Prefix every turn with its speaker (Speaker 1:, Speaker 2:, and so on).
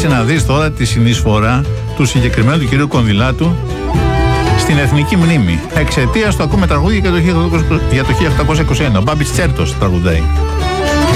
Speaker 1: Κάτσε να δεις τώρα τη συνεισφορά του συγκεκριμένου του κυρίου Κονδυλάτου στην εθνική μνήμη. Εξαιτίας του ακούμε τραγούδια για το 1821. Ο Μπάμπης Τσέρτος τραγουδάει.